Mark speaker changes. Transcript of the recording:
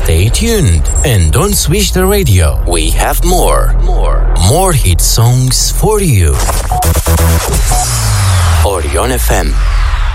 Speaker 1: Stay tuned and don't switch the radio. We have more hit songs for you. Orion FM.